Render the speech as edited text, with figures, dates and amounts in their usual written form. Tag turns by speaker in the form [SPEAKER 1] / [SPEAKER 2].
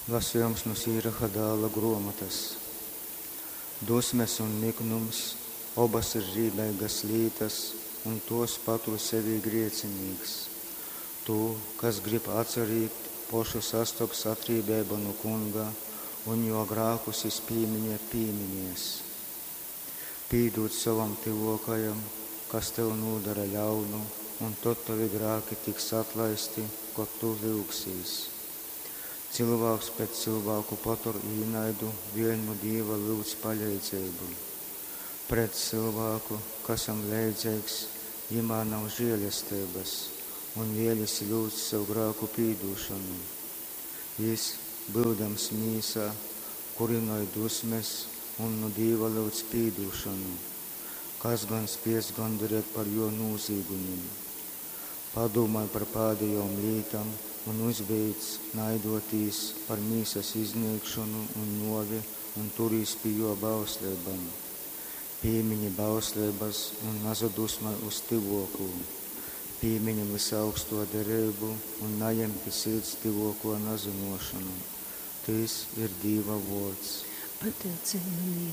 [SPEAKER 1] Lasījums no Sīraha dēla grāmatas. Dusmes un niknums, abas ir žīdaigas lītas, un tos patur sevī griecinīgs. Tu, kas grib atcerīt, pošu sastops atrībēba no kunga, un jo grākus pīminies. Pīdūt savam tivokajam, kas tev nūdara ļaunu, un tad tavi grāki tiks atlaisti, ko tu lūgsīs. Cilvēks pēc cilvēku patur īnaidu, vienu Dieva lūdz paļeidzību. Pret cilvēku, kasam leidzīgs, imā nav žēlestības, un vielis lūdz sev grāku pīdūšanu. Jis, būdams mīsā, kurinoja dusmes, un no Dieva lūdz pīdūšanu, kas gan spies gandarēt par jo nūzīgumiem. Padomāj par pēdējām lītām un uzbeidz naidotīs par mīsas izniegšanu un novi un turīs pie jo bauslībām. Pīmiņi bauslības un nazadusmai uz tivoku. Pīmiņi visaugsto derību un najem pie sirds tivoko nazinošanu. Tas ir Dieva vārds.
[SPEAKER 2] Pateicība